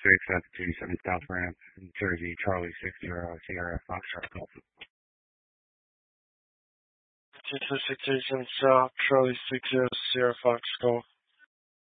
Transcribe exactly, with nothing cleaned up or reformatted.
six at the two seven South Ramp, New Jersey, Charlie six zero Sierra Foxtrot Golf. two two six eight seven South, Charlie six zero Sierra Fox Golf.